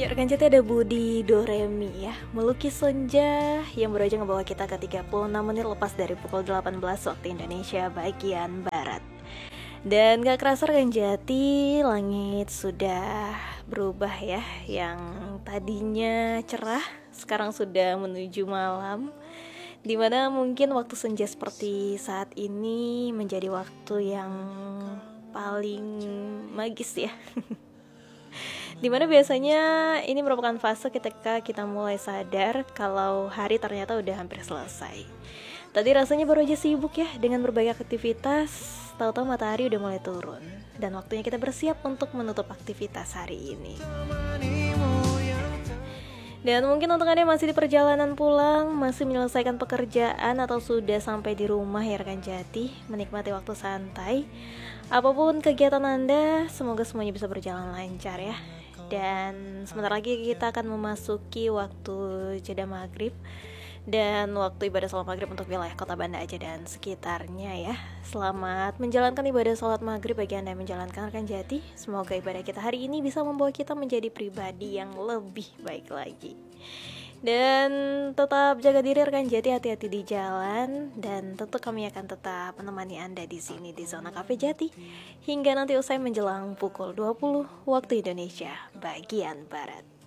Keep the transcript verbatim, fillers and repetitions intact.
rekan Jati, ada Budi Doremi ya, melukis senja yang baru aja ngebawa kita ke tiga puluh enam menit lepas dari pukul delapan belas waktu Indonesia bagian Barat. Dan gak kerasa rekan Jati, langit sudah berubah ya. Yang tadinya cerah sekarang sudah menuju malam, dimana mungkin waktu senja seperti saat ini menjadi waktu yang paling magis ya. Dimana biasanya ini merupakan fase ketika kita mulai sadar kalau hari ternyata udah hampir selesai. Tadi rasanya baru aja sibuk ya dengan berbagai aktivitas, tahu-tahu matahari udah mulai turun dan waktunya kita bersiap untuk menutup aktivitas hari ini. Dan mungkin untuk Anda yang masih di perjalanan pulang, masih menyelesaikan pekerjaan atau sudah sampai di rumah ya rekan Jati, menikmati waktu santai. Apapun kegiatan Anda, semoga semuanya bisa berjalan lancar ya. Dan sebentar lagi kita akan memasuki waktu jeda maghrib dan waktu ibadah sholat maghrib untuk wilayah kota Banda Aceh dan sekitarnya ya. Selamat menjalankan ibadah sholat maghrib bagi Anda yang menjalankan rekan Jati. Semoga ibadah kita hari ini bisa membawa kita menjadi pribadi yang lebih baik lagi. Dan tetap jaga diri rekan Jati, hati-hati di jalan. Dan tentu kami akan tetap menemani Anda di sini di Zona Cafe Jati hingga nanti usai menjelang pukul dua puluh waktu Indonesia bagian Barat.